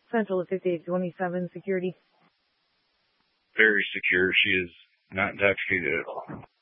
Central of 5827 security. Very secure. She is not intoxicated at all.